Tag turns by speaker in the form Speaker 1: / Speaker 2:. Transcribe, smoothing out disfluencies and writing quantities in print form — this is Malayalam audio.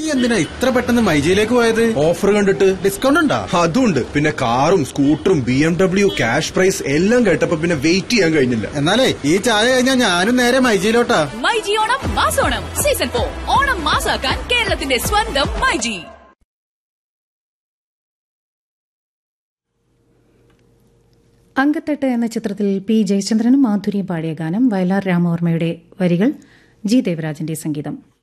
Speaker 1: എന്തിനാ ഇത്ര പെട്ടെന്ന് മൈജിയിലേക്ക് പോയത്?
Speaker 2: ഓഫർ കണ്ടിട്ട്.
Speaker 1: ഡിസ്കൗണ്ട് ഉണ്ടോ?
Speaker 2: അതുണ്ട്. പിന്നെ കാറും സ്കൂട്ടറും BMW ക്യാഷ് പ്രൈസ് എല്ലാം കേട്ടപ്പോ പിന്നെ വെയിറ്റ് ചെയ്യാൻ കഴിഞ്ഞില്ല.
Speaker 1: എന്നാലേ ഈ ചായ കഴിഞ്ഞാൽ ഞാനും നേരെ മൈജിയിലോട്ടാ.
Speaker 3: മൈജി ഓണം മാസോണം സീസൺ 4 ഓണം മാസാക്കാൻ കേരളത്തിന്റെ സ്വന്തം മൈജി.
Speaker 4: അങ്കത്തട്ട് എന്ന ചിത്രത്തിൽ പി ജയചന്ദ്രനും മാധുരിയും പാടിയ ഗാനം വയലാർ രാമവർമ്മയുടെ വരികൾ ജി ദേവരാജന്റെ സംഗീതം.